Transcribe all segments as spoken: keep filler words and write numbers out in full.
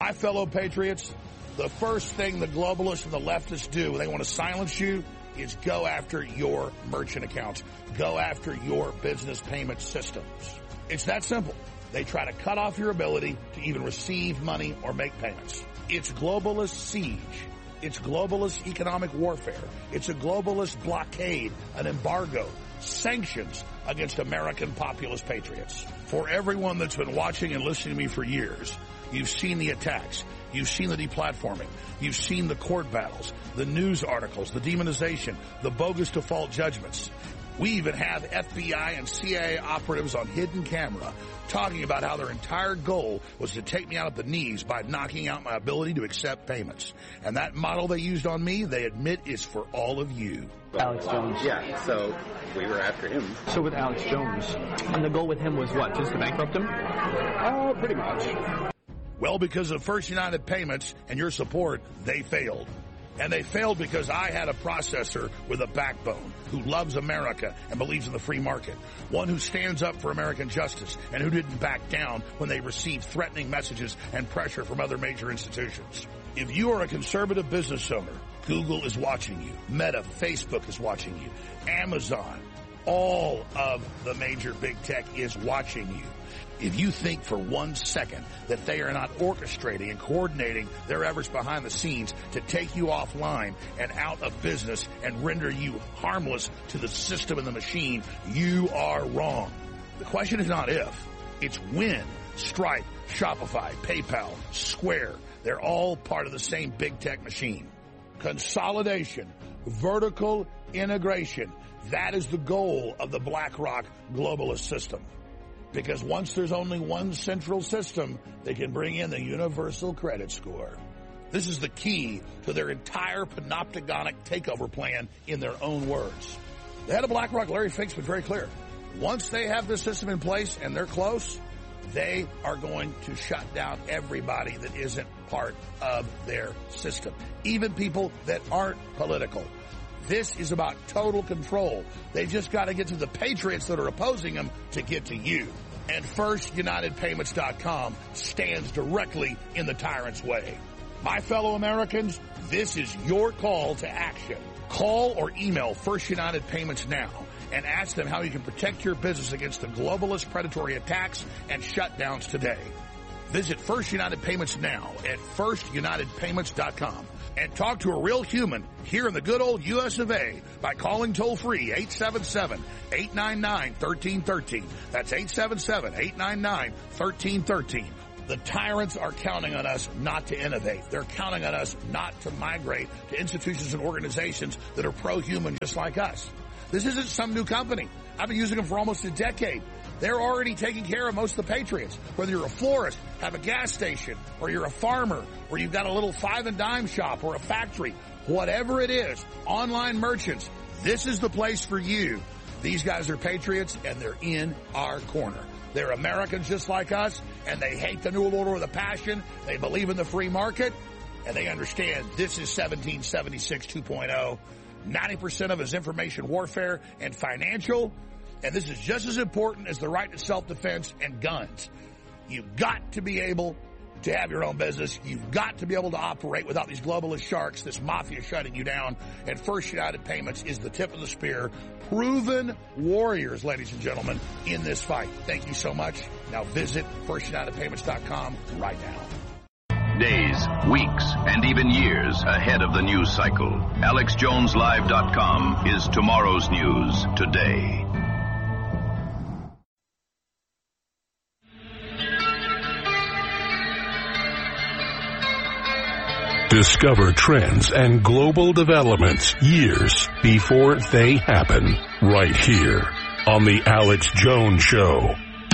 My fellow patriots, the first thing the globalists and the leftists do when they want to silence you is go after your merchant accounts. Go after your business payment systems. It's that simple. They try to cut off your ability to even receive money or make payments. It's globalist siege. It's globalist economic warfare. It's a globalist blockade, an embargo, sanctions against American populist patriots. For everyone that's been watching and listening to me for years, you've seen the attacks. You've seen the deplatforming. You've seen the court battles, the news articles, the demonization, the bogus default judgments. We even have F B I and C I A operatives on hidden camera talking about how their entire goal was to take me out at the knees by knocking out my ability to accept payments. And that model they used on me, they admit, is for all of you. Alex Jones. Yeah, so we were after him. So with Alex Jones, and the goal with him was what, just to bankrupt him? Oh, pretty much. Well, because of First United Payments and your support, they failed. And they failed because I had a processor with a backbone who loves America and believes in the free market. One who stands up for American justice and who didn't back down when they received threatening messages and pressure from other major institutions. If you are a conservative business owner, Google is watching you. Meta, Facebook is watching you. Amazon, all of the major big tech is watching you. If you think for one second that they are not orchestrating and coordinating their efforts behind the scenes to take you offline and out of business and render you harmless to the system and the machine, you are wrong. The question is not if, it's when. Stripe, Shopify, PayPal, Square, they're all part of the same big tech machine. Consolidation, vertical integration, that is the goal of the BlackRock globalist system. Because once there's only one central system, they can bring in the universal credit score. This is the key to their entire panopticonic takeover plan in their own words. The head of BlackRock, Larry Fink's been very clear. Once they have this system in place and they're close, they are going to shut down everybody that isn't part of their system, even people that aren't political. This is about total control. They've just got to get to the patriots that are opposing them to get to you. And First United Payments dot com stands directly in the tyrant's way. My fellow Americans, this is your call to action. Call or email First United Payments now and ask them how you can protect your business against the globalist predatory attacks and shutdowns today. Visit First United Payments now at First United Payments dot com and talk to a real human here in the good old U S of A by calling toll-free eight seven seven, eight nine nine, one three one three. That's eight seven seven, eight nine nine, one three one three. The tyrants are counting on us not to innovate. They're counting on us not to migrate to institutions and organizations that are pro-human just like us. This isn't some new company. I've been using them for almost a decade. They're already taking care of most of the patriots. Whether you're a florist, have a gas station, or you're a farmer, or you've got a little five and dime shop or a factory, whatever it is, online merchants, this is the place for you. These guys are patriots and they're in our corner. They're Americans just like us, and they hate the New World Order with a passion. They believe in the free market, and they understand this is seventeen seventy-six two point oh. ninety percent of it is information warfare and financial, and this is just as important as the right to self-defense and guns. You've got to be able to have your own business. You've got to be able to operate without these globalist sharks, this mafia shutting you down, and First United Payments is the tip of the spear. Proven warriors, ladies and gentlemen, in this fight. Thank you so much. Now visit First United Payments dot com right now. Days, weeks, and even years ahead of the news cycle. Alex Jones Live dot com is tomorrow's news today. Discover trends and global developments years before they happen, right here on The Alex Jones Show.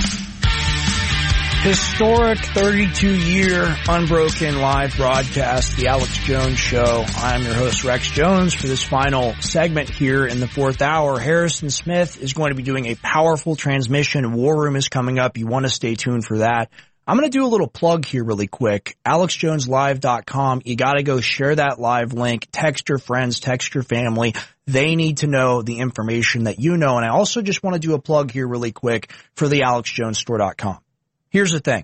Historic thirty-two year unbroken live broadcast, The Alex Jones Show. I'm your host, Rex Jones, for this final segment here in the fourth hour. Harrison Smith is going to be doing a powerful transmission. War Room is coming up. You want to stay tuned for that. I'm going to do a little plug here really quick. Alex Jones Live dot com. You got to go share that live link. Text your friends, text your family. They need to know the information that you know. And I also just want to do a plug here really quick for the Alex Jones Store dot com. Here's the thing.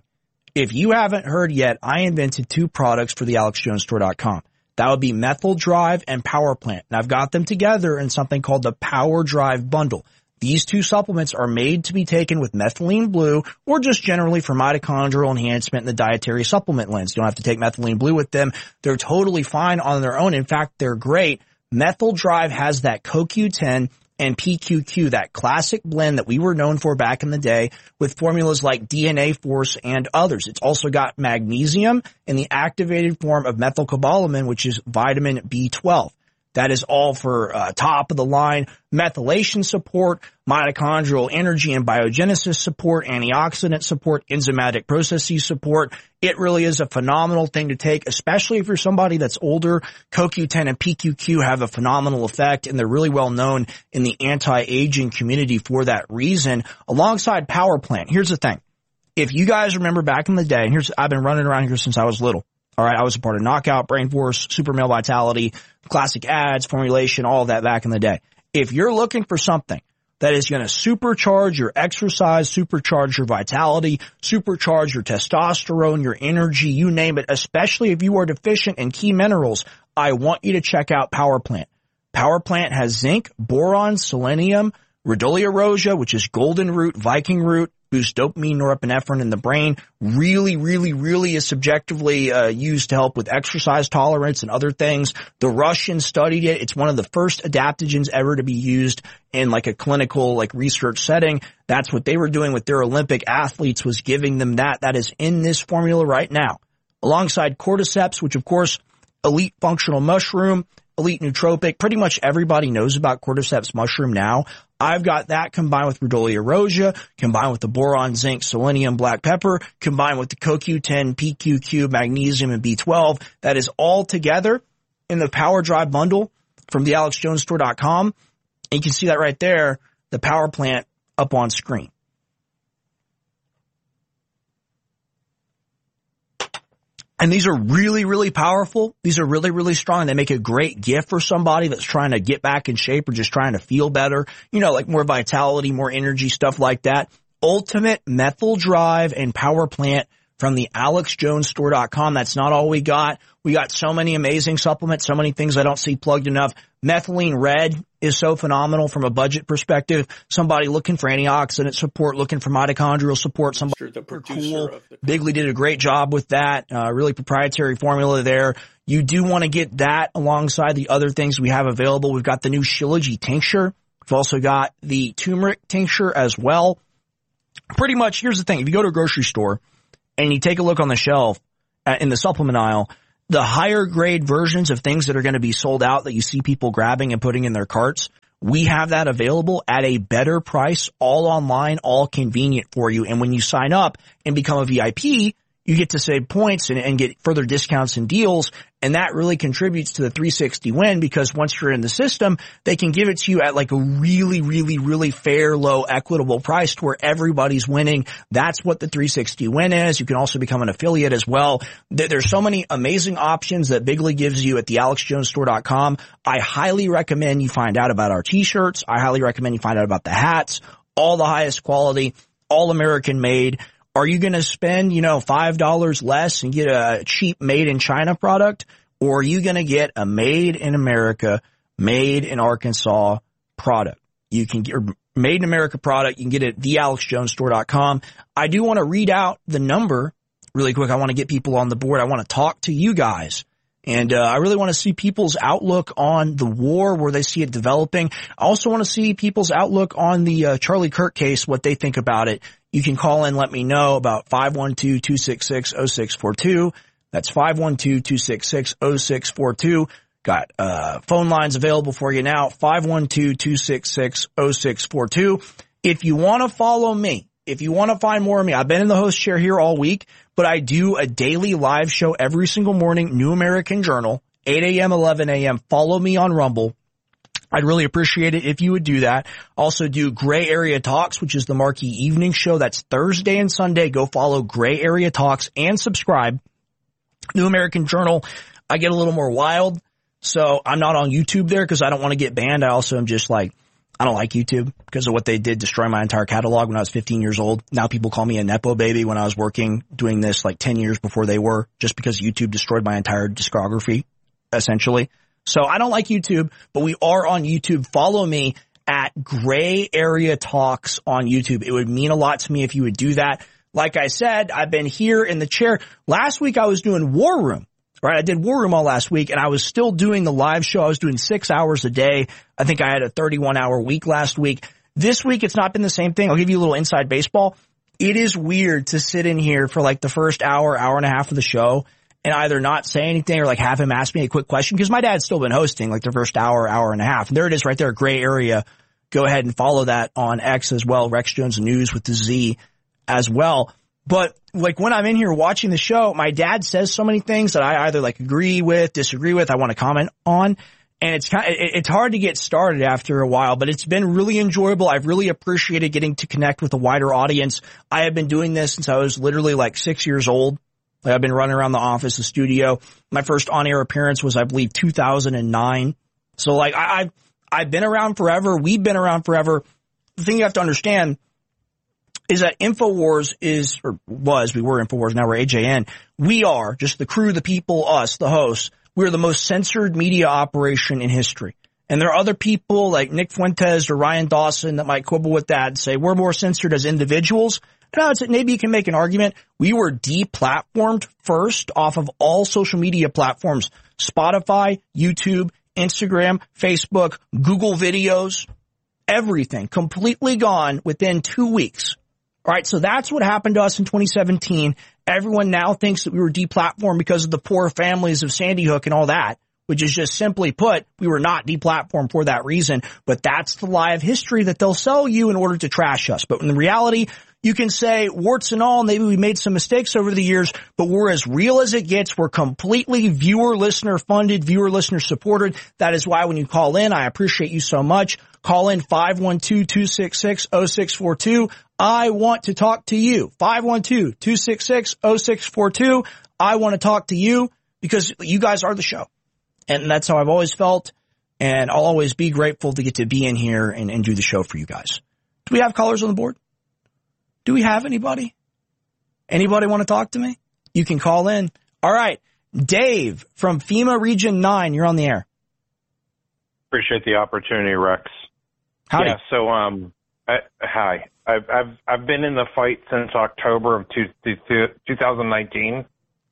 If you haven't heard yet, I invented two products for the alex jones store dot com. That would be Methyl Drive and Power Plant. And I've got them together in something called the Power Drive Bundle. These two supplements are made to be taken with methylene blue or just generally for mitochondrial enhancement in the dietary supplement lens. You don't have to take methylene blue with them. They're totally fine on their own. In fact, they're great. Methyl Drive has that C O Q ten and P Q Q, that classic blend that we were known for back in the day with formulas like D N A Force and others. It's also got magnesium in the activated form of methylcobalamin, which is vitamin B twelve. That is all for uh, top-of-the-line methylation support, mitochondrial energy and biogenesis support, antioxidant support, enzymatic processes support. It really is a phenomenal thing to take, especially if you're somebody that's older. C O Q ten and P Q Q have a phenomenal effect, and they're really well known in the anti-aging community for that reason, alongside Power Plant. Here's the thing. If you guys remember back in the day, and here's I've been running around here since I was little. All right, I was a part of Knockout, Brain Force, Super Male Vitality, Classic Ads, Formulation, all of that back in the day. If you're looking for something that is going to supercharge your exercise, supercharge your vitality, supercharge your testosterone, your energy, you name it, especially if you are deficient in key minerals, I want you to check out Power Plant. Power Plant has zinc, boron, selenium, Rhodiola rosea, which is golden root, Viking root, boosts dopamine, norepinephrine in the brain, really, really, really is subjectively uh, used to help with exercise tolerance and other things. The Russians studied it. It's one of the first adaptogens ever to be used in like a clinical, like research setting. That's what they were doing with their Olympic athletes, was giving them that. That is in this formula right now. Alongside cordyceps, which of course, elite functional mushroom, elite nootropic. Pretty much everybody knows about cordyceps mushroom now. I've got that combined with Rhodiola rosea, combined with the boron, zinc, selenium, black pepper, combined with the C O Q ten, P Q Q, magnesium, and B twelve. That is all together in the Power Drive bundle from the alex jones store dot com. And you can see that right there, the Power Plant up on screen. And these are really, really powerful. These are really, really strong. They make a great gift for somebody that's trying to get back in shape or just trying to feel better. You know, like more vitality, more energy, stuff like that. Ultimate Methyl Drive and Power Plant from the alex jones store dot com. That's not all we got. We got so many amazing supplements, so many things I don't see plugged enough. Methylene Red is so phenomenal from a budget perspective. Somebody looking for antioxidant support, looking for mitochondrial support. Somebody the cool. of the Bigley did a great job with that. Uh, really proprietary formula there. You do want to get that alongside the other things we have available. We've got the new Shilajit tincture. We've also got the turmeric tincture as well. Pretty much, here's the thing. If you go to a grocery store and you take a look on the shelf uh, in the supplement aisle, the higher grade versions of things that are going to be sold out that you see people grabbing and putting in their carts, we have that available at a better price, all online, all convenient for you. And when you sign up and become a V I P, you get to save points and, and get further discounts and deals. And that really contributes to the three sixty win, because once you're in the system, they can give it to you at like a really, really, really fair, low, equitable price to where everybody's winning. That's what the three sixty win is. You can also become an affiliate as well. There's so many amazing options that Bigley gives you at the alex jones store dot com. I highly recommend you find out about our t-shirts. I highly recommend you find out about the hats, all the highest quality, all American made. Are you going to spend, you know, five dollars less and get a cheap made in China product? Or are you going to get a made in America, made in Arkansas product? You can get made in America product. You can get it at the alex jones store dot com. I do want to read out the number really quick. I want to get people on the board. I want to talk to you guys. And, uh, I really want to see people's outlook on the war, where they see it developing. I also want to see people's outlook on the, uh, Charlie Kirk case, what they think about it. You can call in, let me know about five one two, two six six, zero six four two. That's five one two, two six six, zero six four two. Got, uh, phone lines available for you now, five one two, two six six, zero six four two. If you want to follow me, if you want to find more of me, I've been in the host chair here all week, but I do a daily live show every single morning, New American Journal, eight a.m., eleven a.m. Follow me on Rumble. I'd really appreciate it if you would do that. Also do Gray Area Talks, which is the marquee evening show. That's Thursday and Sunday. Go follow Gray Area Talks and subscribe. New American Journal, I get a little more wild, so I'm not on YouTube there because I don't want to get banned. I also am just like, I don't like YouTube because of what they did, destroy my entire catalog when I was fifteen years old. Now people call me a Nepo baby when I was working, doing this like ten years before they were, just because YouTube destroyed my entire discography, essentially. So I don't like YouTube, but we are on YouTube. Follow me at Gray Area Talks on YouTube. It would mean a lot to me if you would do that. Like I said, I've been here in the chair. Last week I was doing War Room, right? I did War Room all last week, and I was still doing the live show. I was doing six hours a day. I think I had a thirty-one hour week last week. This week it's not been the same thing. I'll give you a little inside baseball. It is weird to sit in here for like the first hour, hour and a half of the show and either not say anything or like have him ask me a quick question, because my dad's still been hosting like the first hour, hour and a half. And there it is right there, Gray Area. Go ahead and follow that on X as well, Rex Jones News with the Z as well. But like when I'm in here watching the show, my dad says so many things that I either like agree with, disagree with, I want to comment on. And it's kind of, it's hard to get started after a while, but it's been really enjoyable. I've really appreciated getting to connect with a wider audience. I have been doing this since I was literally like six years old. Like I've been running around the office, the studio. My first on-air appearance was, I believe, two thousand nine. So like I, I've, I've been around forever. We've been around forever. The thing you have to understand is that InfoWars is, or was, we were InfoWars, now we're A J N. We are, just the crew, the people, us, the hosts, we're the most censored media operation in history. And there are other people like Nick Fuentes or Ryan Dawson that might quibble with that and say we're more censored as individuals. No, it's, maybe you can make an argument. We were deplatformed first off of all social media platforms, Spotify, YouTube, Instagram, Facebook, Google videos, everything completely gone within two weeks. All right, so that's what happened to us in twenty seventeen. Everyone now thinks that we were deplatformed because of the poor families of Sandy Hook and all that, which is just simply put, we were not deplatformed for that reason. But that's the lie of history that they'll sell you in order to trash us. But in reality, you can say, warts and all, maybe we made some mistakes over the years, but we're as real as it gets. We're completely viewer, listener funded, viewer, listener supported. That is why when you call in, I appreciate you so much. Call in five one two, two six six, zero six four two. I want to talk to you. five one two, two six six, zero six four two. I want to talk to you because you guys are the show. And that's how I've always felt. And I'll always be grateful to get to be in here and, and do the show for you guys. Do we have callers on the board? Do we have anybody? Anybody want to talk to me? You can call in. All right. Dave from FEMA Region nine, you're on the air. Appreciate the opportunity, Rex. Howdy. Yeah, so, um, I, hi. I've, I've, I've been in the fight since October of two, two, two thousand nineteen.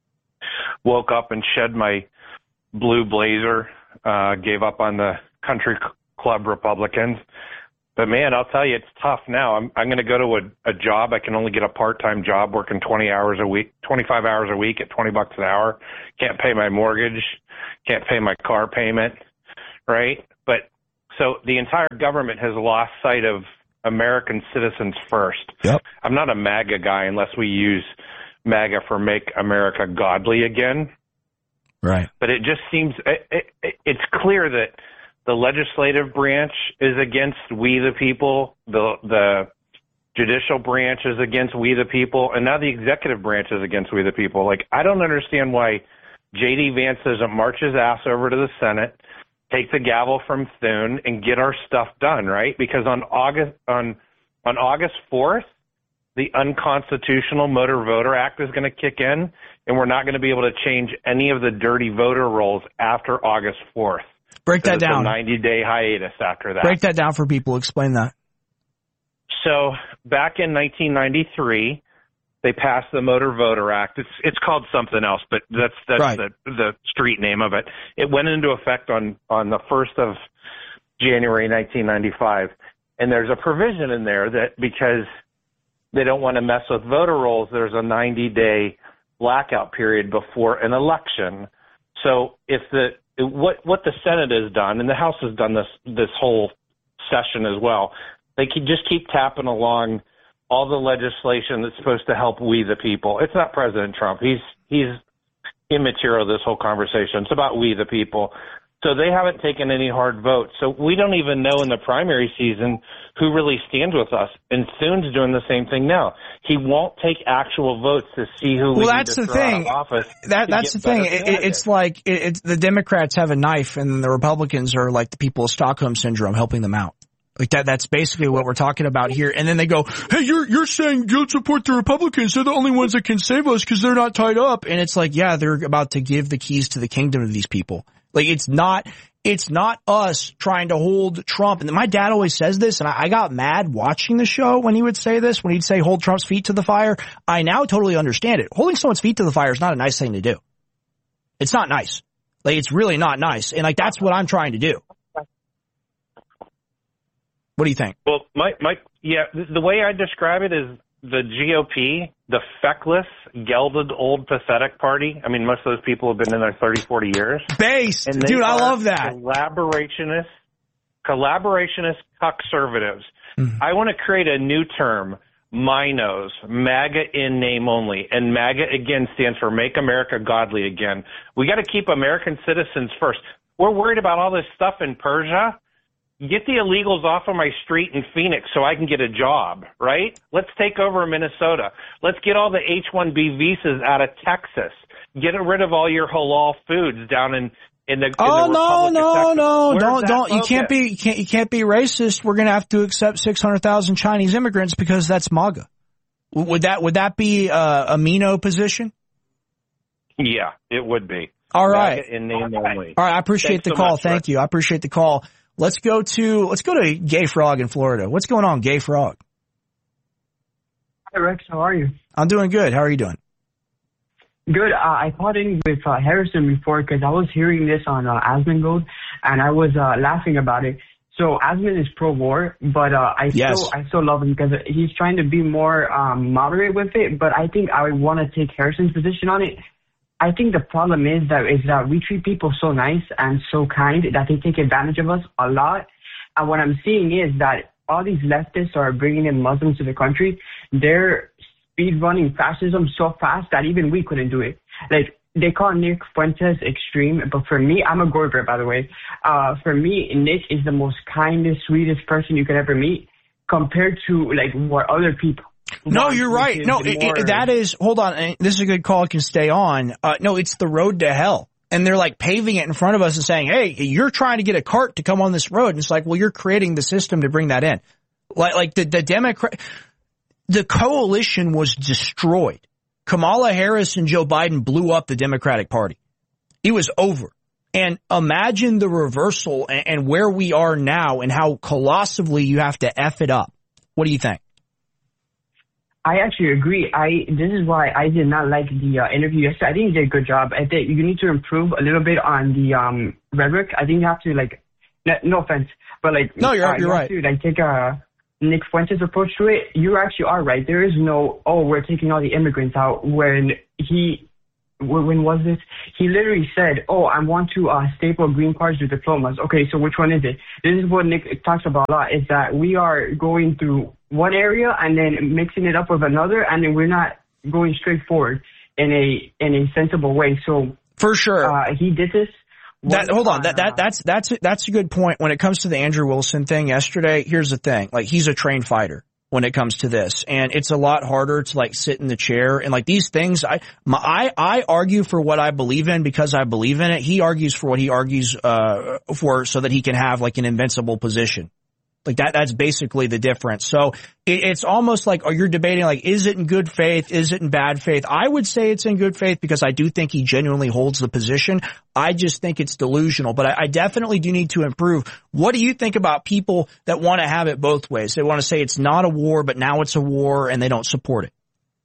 Woke up and shed my blue blazer, uh, gave up on the country club Republicans. But man, I'll tell you, it's tough now. I'm, I'm going to go to a, a job. I can only get a part-time job working twenty hours a week, twenty-five hours a week at twenty bucks an hour. Can't pay my mortgage. Can't pay my car payment. Right. But so the entire government has lost sight of American citizens first. Yep. I'm not a MAGA guy unless we use MAGA for Make America Godly Again. Right. But it just seems it, it, it's clear that the legislative branch is against we the people, the the judicial branch is against we the people, and now the executive branch is against we the people. Like, I don't understand why J D Vance doesn't march his ass over to the Senate, take the gavel from Thune, and get our stuff done, right? Because on August on on August fourth, the unconstitutional Motor Voter Act is going to kick in, and we're not going to be able to change any of the dirty voter rolls after August fourth. Break that down. ninety-day hiatus after that. Break that down for people. Explain that. So back in nineteen ninety-three, they passed the Motor Voter Act. It's it's called something else, but that's that's right. the the street name of it. It went into effect on on the first of January nineteen ninety-five, and there's a provision in there that because they don't want to mess with voter rolls, there's a ninety-day blackout period before an election. So if the what what the Senate has done, and the House has done this this whole session as well, they can just keep tapping along all the legislation that's supposed to help we the people. It's not President Trump. He's he's immaterial, this whole conversation. It's about we the people. So they haven't taken any hard votes. So we don't even know in the primary season who really stands with us. And Thune's doing the same thing now. He won't take actual votes to see who well, we that's need to the throw thing. out of office. That, that's the thing. It, it's like it, it's the Democrats have a knife and the Republicans are like the people of Stockholm Syndrome helping them out. Like that, that's basically what we're talking about here. And then they go, hey, you're, you're saying don't support the Republicans. They're the only ones that can save us because they're not tied up. And it's like, yeah, they're about to give the keys to the kingdom to these people. Like it's not, it's not us trying to hold Trump. And my dad always says this, and I, I got mad watching the show when he would say this, when he'd say hold Trump's feet to the fire. I now totally understand it. Holding someone's feet to the fire is not a nice thing to do. It's not nice. Like it's really not nice. And like that's what I'm trying to do. What do you think? Well, my, my, yeah, the way I describe it is the G O P, the feckless, gelded, old, pathetic party. I mean, most of those people have been in there thirty, forty years. Based. Dude, I love that. Collaborationist, collaborationist conservatives. Mm-hmm. I want to create a new term, MINOs, MAGA in name only. And MAGA, again, stands for Make America Godly Again. We got to keep American citizens first. We're worried about all this stuff in Persia. Get the illegals off of my street in Phoenix so I can get a job, right? Let's take over Minnesota. Let's get all the H one B visas out of Texas. Get rid of all your halal foods down in in the in Oh the no, no, no. Where's don't don't focus? you can't be you can't you can't be racist. We're going to have to accept six hundred thousand Chinese immigrants because that's MAGA. Would that would that be uh, a Mino position? Yeah, it would be. All right. MAGA in name only. All right, I appreciate Thanks the so call. much, Thank Rick. you. I appreciate the call. Let's go to let's go to Gay Frog in Florida. What's going on, Gay Frog? Hi, Rex. How are you? I'm doing good. How are you doing? Good. Uh, I called in with uh, Harrison before because I was hearing this on uh, Asmongold, and I was uh, laughing about it. So Asmon is pro-war, but uh, I yes. still I still love him because he's trying to be more um, moderate with it. But I think I want to take Harrison's position on it. I think the problem is that is that we treat people so nice and so kind that they take advantage of us a lot. And what I'm seeing is that all these leftists are bringing in Muslims to the country. They're speed running fascism so fast that even we couldn't do it. Like they call Nick Fuentes extreme, but for me, I'm a Goyber, by the way. Uh, for me, Nick is the most kindest, sweetest person you could ever meet compared to like what other people. No, you're right. No, it, it, that is, hold on. This is a good call. It can stay on. Uh, no, it's the road to hell. And they're like paving it in front of us and saying, hey, you're trying to get a cart to come on this road. And it's like, well, you're creating the system to bring that in. Like, like the, the Democrat, the coalition was destroyed. Kamala Harris and Joe Biden blew up the Democratic Party. It was over. And imagine the reversal and, and where we are now and how colossally you have to F it up. What do you think? I actually agree. I this is why I did not like the uh, interview yesterday. I think you did a good job. I think you need to improve a little bit on the um, rhetoric. I think you have to like, no, no offense, but like no, you're uh, you're you right. To, like take a Nick Fuentes approach to it. You actually are right. There is no oh we're taking all the immigrants out when he when was this? He literally said, oh, I want to uh, staple green cards with diplomas. Okay, so which one is it? This is what Nick talks about a lot, is that we are going through one area and then mixing it up with another, and then we're not going straight forward in a in a sensible way. So for sure, uh, he did this. That, hold on, that that that's that's that's a good point. When it comes to the Andrew Wilson thing yesterday, here's the thing: like he's a trained fighter when it comes to this, and it's a lot harder to like sit in the chair and like these things. I my, I I argue for what I believe in because I believe in it. He argues for what he argues uh for so that he can have like an invincible position. Like that, that's basically the difference. So it, it's almost like, oh, you're debating like, is it in good faith? Is it in bad faith? I would say it's in good faith because I do think he genuinely holds the position. I just think it's delusional, but I, I definitely do need to improve. What do you think about people that want to have it both ways? They want to say it's not a war, but now it's a war and they don't support it.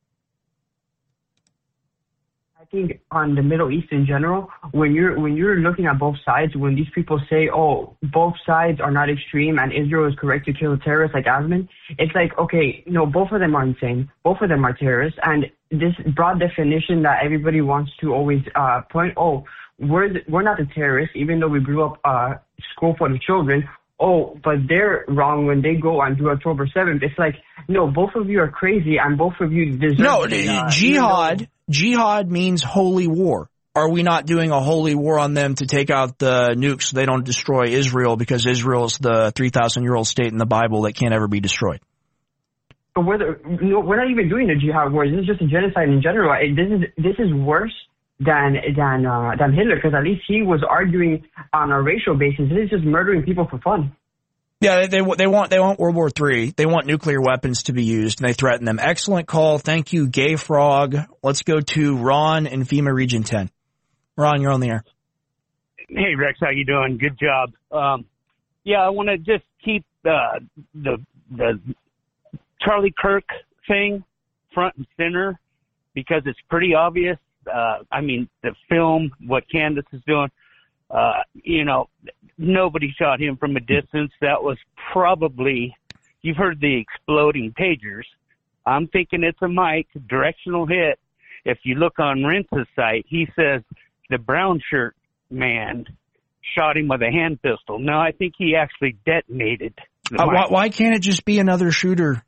I think on the Middle East in general, when you're when you're looking at both sides, when these people say, oh, both sides are not extreme and Israel is correct to kill terrorists like Asman, it's like, okay, no, both of them are insane. Both of them are terrorists. And this broad definition that everybody wants to always uh, point, oh, we're, the, we're not the terrorists, even though we blew up a school full of children. Oh, but they're wrong when they go and do October seventh. It's like, no, both of you are crazy and both of you deserve No, the, uh, jihad, jihad means holy war. Are we not doing a holy war on them to take out the nukes so they don't destroy Israel because Israel is the three thousand year old state in the Bible that can't ever be destroyed? But we're, the, no, we're not even doing a jihad war. This is just a genocide in general. This is this is worse than than uh, than Hitler, because at least he was arguing on a racial basis. This is just murdering people for fun. Yeah, they they want they want World War Three. They want nuclear weapons to be used, and they threaten them. Excellent call. Thank you, Gay Frog. Let's go to Ron in FEMA Region ten. Ron, you're on the air. Hey, Rex, how you doing? Good job. Um, yeah, I want to just keep uh, the the Charlie Kirk thing front and center because it's pretty obvious. Uh, I mean, the film, what Candace is doing, uh, you know, nobody shot him from a distance. That was probably, you've heard the exploding pagers. I'm thinking it's a mic, directional hit. If you look on Rentz's site, he says the brown shirt man shot him with a hand pistol. No, I think he actually detonated. Uh, why, why can't it just be another shooter?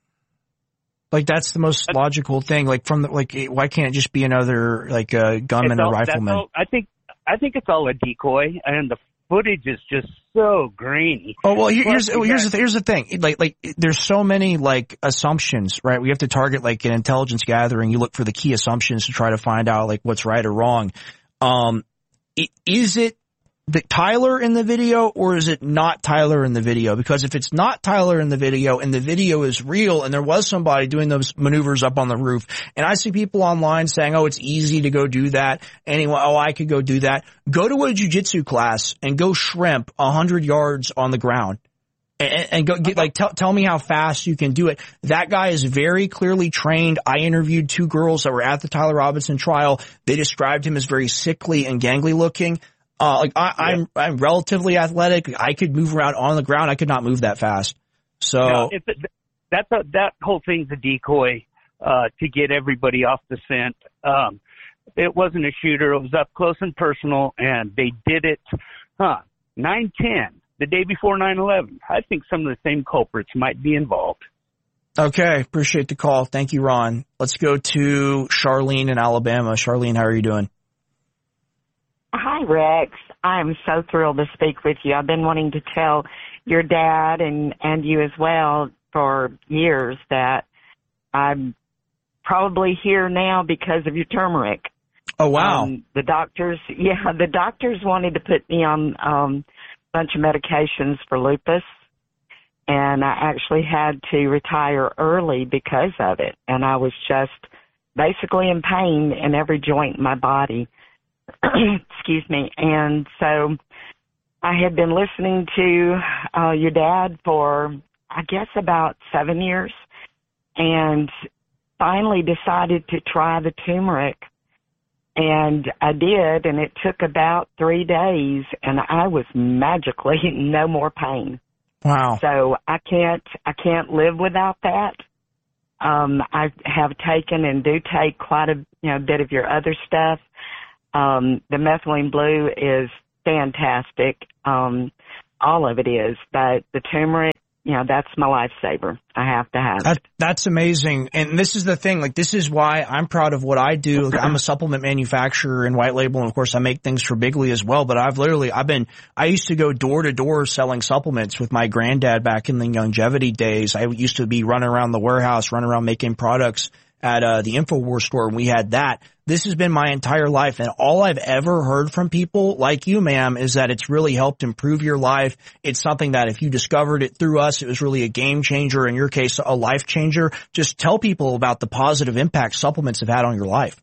Like, that's the most logical thing. Like, from the, like, why can't it just be another, like, a gunman all, or rifleman? All, I think, I think it's all a decoy, and the footage is just so grainy. Oh, well, here, here's, here's, the, here's the thing. Like, like, there's so many, like, assumptions, right? We have to target, like, an intelligence gathering. You look for the key assumptions to try to find out, like, what's right or wrong. Um, is it the Tyler in the video, or is it not Tyler in the video? Because if it's not Tyler in the video and the video is real and there was somebody doing those maneuvers up on the roof, and I see people online saying, oh, it's easy to go do that. Anyway, oh, I could go do that. Go to a jiu-jitsu class and go shrimp a hundred yards on the ground. And, and go get, like, tell, tell me how fast you can do it. That guy is very clearly trained. I interviewed two girls that were at the Tyler Robinson trial. They described him as very sickly and gangly looking. Uh, like I, I'm, yeah. I'm relatively athletic. I could move around on the ground. I could not move that fast. So no, it's a, that's a, that whole thing's a decoy, uh, to get everybody off the scent. Um, it wasn't a shooter. It was up close and personal, and they did it, huh, nine ten, the day before nine eleven. I think some of the same culprits might be involved. Okay. Appreciate the call. Thank you, Ron. Let's go to Charlene in Alabama. Charlene, how are you doing? Hi, Rex. I'm so thrilled to speak with you. I've been wanting to tell your dad and, and you as well for years that I'm probably here now because of your turmeric. Oh, wow. Um, the doctors, yeah, the doctors wanted to put me on um, a bunch of medications for lupus, and I actually had to retire early because of it. And I was just basically in pain in every joint in my body. Excuse me. And so I had been listening to uh, your dad for, I guess, about seven years, and finally decided to try the turmeric. And I did, and it took about three days, and I was magically no more pain. Wow. So I can't, I can't live without that. Um, I have taken and do take quite a you know bit of your other stuff. Um, the methylene blue is fantastic. Um, all of it is, but the turmeric, you know, that's my lifesaver. I have to have that, it. That's amazing. And this is the thing, like, this is why I'm proud of what I do. Like, I'm a supplement manufacturer and white label. And of course I make things for Bigley as well. But I've literally, I've been, I used to go door to door selling supplements with my granddad back in the longevity days. I used to be running around the warehouse, running around making products at uh, the InfoWars store, and we had that. This has been my entire life, and all I've ever heard from people like you, ma'am, is that it's really helped improve your life. It's something that if you discovered it through us, it was really a game changer. In your case, a life changer. Just tell people about the positive impact supplements have had on your life.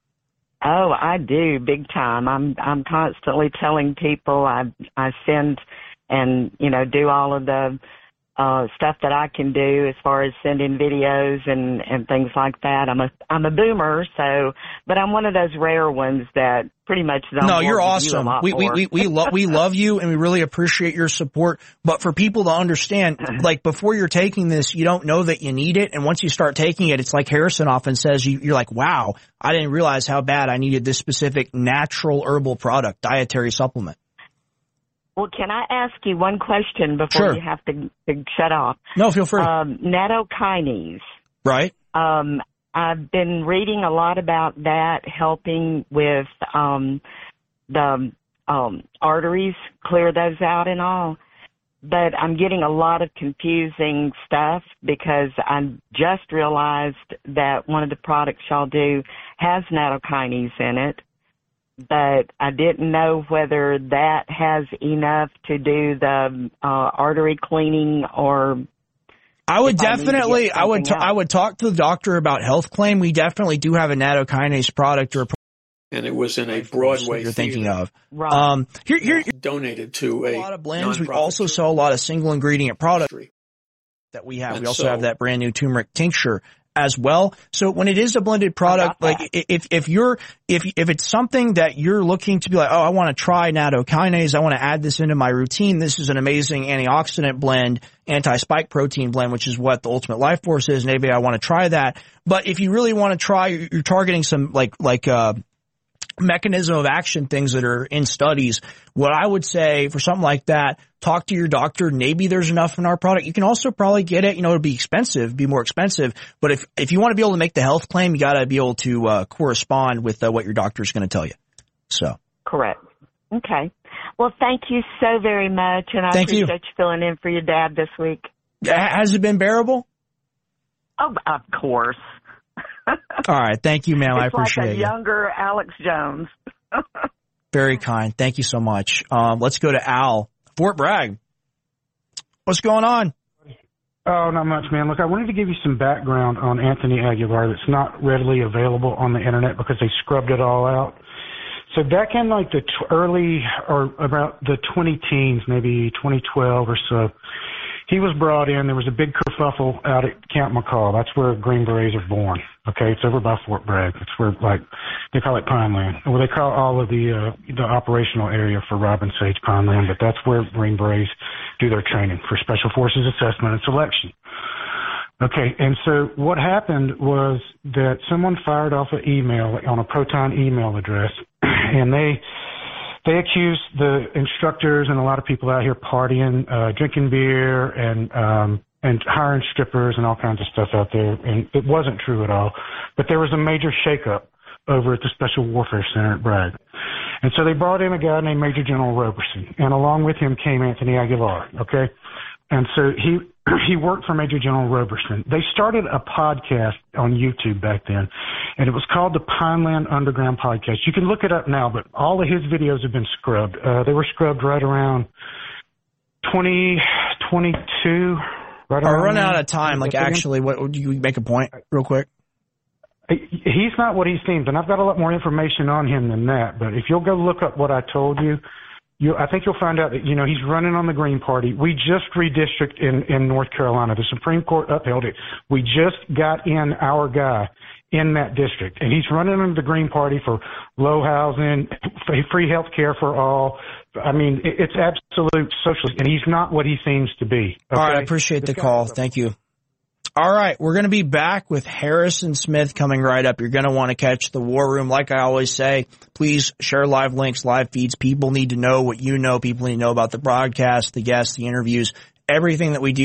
Oh, I do, big time. I'm I'm constantly telling people. I I send and you know do all of the Uh, stuff that I can do as far as sending videos and, and things like that. I'm a I'm a boomer, so but I'm one of those rare ones that pretty much is on No, board you're with awesome. You a lot we, we more. we we love we love you, and we really appreciate your support. But for people to understand, like, before you're taking this, you don't know that you need it, and once you start taking it, it's like Harrison often says, you, you're like, wow, I didn't realize how bad I needed this specific natural herbal product, dietary supplement. Well, can I ask you one question before Sure. you have to, to shut off? No, feel free. Um, nattokinase. Right. Um, I've been reading a lot about that, helping with um, the um, arteries, clear those out and all. But I'm getting a lot of confusing stuff because I just realized that one of the products y'all do has nattokinase in it. but I didn't know whether that has enough to do the uh, artery cleaning or. I would I definitely, I would, t- I would talk to the doctor about health claim. We definitely do have a nattokinase product or. And it was in a Broadway you're thinking of. Right. Um, here, here, donated to a, a lot of blends. We also sell a lot of single ingredient products that we have. And we also so, have that brand new turmeric tincture as well. So when it is a blended product, like if, if you're, if, if it's something that you're looking to be like, oh, I want to try nattokinase, I want to add this into my routine. This is an amazing antioxidant blend, anti-spike protein blend, which is what the Ultimate Life Force is. Maybe I want to try that. But if you really want to try, you're targeting some like, like, uh, mechanism of action things that are in studies. What I would say for something like that, talk to your doctor. Maybe there's enough in our product. You can also probably get it. You know, it'll be expensive, be more expensive. But if, if you want to be able to make the health claim, you got to be able to uh, correspond with uh, what your doctor is going to tell you. So. Correct. Okay. Well, thank you so very much. And I thank appreciate you. you filling in for your dad this week. Has it been bearable? Oh, of course. All right. Thank you, ma'am. It's I appreciate like a it. younger Alex Jones. Very kind. Thank you so much. Um, let's go to Al, Fort Bragg. What's going on? Oh, not much, man. Look, I wanted to give you some background on Anthony Aguilar that's not readily available on the internet because they scrubbed it all out. So back in like the t- early or about the twenty teens, maybe twenty twelve or so, he was brought in. There was a big kerfuffle out at Camp McCall. That's where Green Berets are born. Okay, it's over by Fort Bragg. It's where, like, they call it Pineland. Well, they call all of the uh, the operational area for Robin Sage Pineland, but that's where Green Berets do their training for Special Forces assessment and selection. Okay, and so what happened was that someone fired off an email on a Proton email address, and they they accused the instructors and a lot of people out here partying, uh, drinking beer, and um, and hiring strippers and all kinds of stuff out there. And it wasn't true at all. But there was a major shakeup over at the Special Warfare Center at Bragg. And so they brought in a guy named Major General Roberson, and along with him came Anthony Aguilar, okay? And so he he worked for Major General Roberson. They started a podcast on YouTube back then, and it was called the Pineland Underground Podcast. You can look it up now, but all of his videos have been scrubbed. Uh, they were scrubbed right around twenty twenty-two. Right Or run out of time. Like, actually, what would you make a point real quick? He's not what he seems, and I've got a lot more information on him than that. But if you'll go look up what I told you, you I think you'll find out that, you know, he's running on the Green Party. We just redistricted in, in North Carolina. The Supreme Court upheld it. We just got in our guy in that district, and he's running under the Green Party for low housing, free health care for all. I mean, it's absolute socialist, and he's not what he seems to be. Okay? All right, I appreciate the call. Thank you. All right, we're going to be back with Harrison Smith coming right up. You're going to want to catch the War Room. Like I always say, please share live links, live feeds. People need to know what you know. People need to know about the broadcast, the guests, the interviews, everything that we do.